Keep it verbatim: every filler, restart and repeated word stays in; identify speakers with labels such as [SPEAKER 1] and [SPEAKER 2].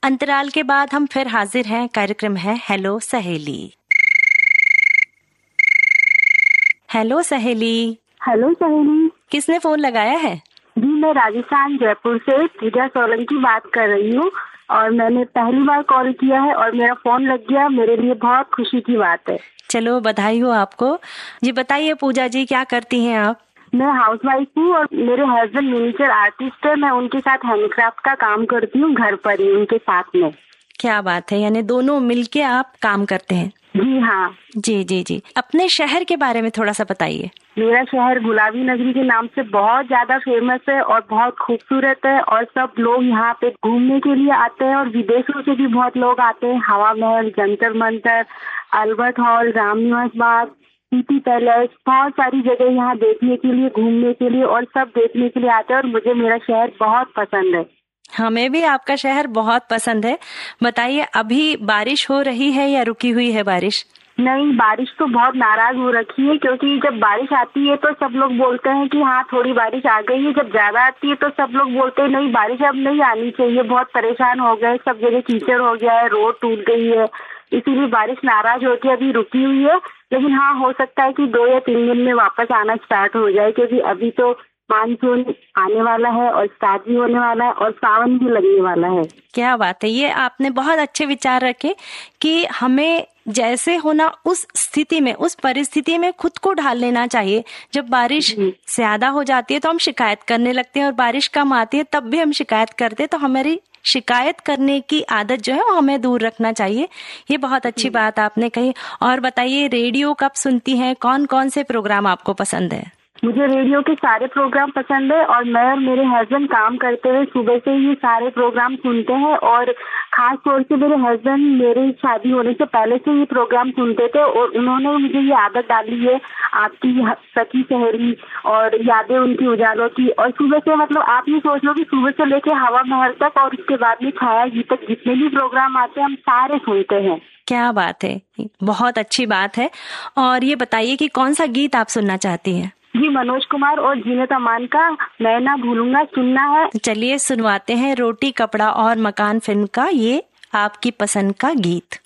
[SPEAKER 1] अंतराल के बाद हम फिर हाजिर हैं। कार्यक्रम है हेलो सहेली। हेलो सहेली।
[SPEAKER 2] हेलो सहेली।
[SPEAKER 1] किसने फोन लगाया है?
[SPEAKER 2] जी, मैं राजस्थान जयपुर से पूजा सोलंकी बात कर रही हूँ और मैंने पहली बार कॉल किया है और मेरा फोन लग गया। मेरे लिए बहुत खुशी की बात है।
[SPEAKER 1] चलो बधाई हो आपको। जी बताइए पूजा जी, क्या करती हैं आप?
[SPEAKER 2] मैं हाउसवाइफ हूँ और मेरे हस्बैंड मिनिएचर आर्टिस्ट है। मैं उनके साथ हैंडक्राफ्ट का काम करती हूँ घर पर ही उनके साथ में।
[SPEAKER 1] क्या बात है, यानी दोनों मिलके आप काम करते हैं?
[SPEAKER 2] जी हाँ।
[SPEAKER 1] जी जी जी। अपने शहर के बारे में थोड़ा सा बताइए।
[SPEAKER 2] मेरा शहर गुलाबी नगरी के नाम से बहुत ज्यादा फेमस है और बहुत खूबसूरत है और सब लोग यहाँ पे घूमने के लिए आते हैं और विदेशों से भी बहुत लोग आते हैं। हवा महल, Jantar Mantar, Albert hall, Ramniwas Bagh, city palace, बहुत सारी जगह यहाँ देखने के लिए, घूमने के लिए और सब देखने के लिए आते हैं और मुझे मेरा शहर बहुत पसंद है।
[SPEAKER 1] हमें भी आपका शहर बहुत पसंद है। बताइए, अभी बारिश हो रही है या रुकी हुई है बारिश?
[SPEAKER 2] नहीं, बारिश तो बहुत नाराज हो रखी है क्योंकि जब बारिश आती है तो सब लोग बोलते हैं कि हाँ थोड़ी बारिश आ गई है। जब ज्यादा आती है तो सब लोग बोलते हैं नहीं बारिश अब नहीं आनी चाहिए, बहुत परेशान हो गए, सब जगह कीचड़ हो गया है, रोड टूट गई है, इसीलिए बारिश नाराज होकर अभी रुकी हुई है। लेकिन हाँ, हो सकता है कि दो या तीन दिन में वापस आना स्टार्ट हो जाए क्योंकि अभी तो मानसून आने वाला है और स्टार्ट भी होने वाला है और सावन भी लगने वाला है।
[SPEAKER 1] क्या बात है, ये आपने बहुत अच्छे विचार रखे कि हमें जैसे होना उस स्थिति में, उस परिस्थिति में खुद को ढाल लेना चाहिए। जब बारिश ज्यादा हो जाती है तो हम शिकायत करने लगते हैं और बारिश कम आती है तब भी हम शिकायत करते हैं। तो हमारी शिकायत करने की आदत जो है वो हमें दूर रखना चाहिए। ये बहुत अच्छी बात आपने कही। और बताइए, रेडियो कब सुनती हैं? कौन कौन से प्रोग्राम आपको पसंद है?
[SPEAKER 2] मुझे रेडियो के सारे प्रोग्राम पसंद है और मैं और मेरे हस्बैंड काम करते हुए सुबह से ही सारे प्रोग्राम सुनते हैं और खास तौर से मेरे हस्बैंड मेरी शादी होने से पहले से ये प्रोग्राम सुनते थे और उन्होंने मुझे ये आदत डाली है, आपकी सखी सहेली और यादें उनकी उजालों की। और सुबह से मतलब आप ये सोच लो कि सुबह से लेके हवा महल तक और उसके बाद में छाया गीत तक जितने भी प्रोग्राम आते हैं हम सारे सुनते हैं।
[SPEAKER 1] क्या बात है, बहुत अच्छी बात है। और ये बताइए कि कौन सा गीत आप सुनना चाहती हैं?
[SPEAKER 2] जी, मनोज कुमार और जीनत अमान का मैं ना भूलूंगा सुनना है।
[SPEAKER 1] चलिए सुनवाते हैं रोटी कपड़ा और मकान फिल्म का ये आपकी पसंद का गीत।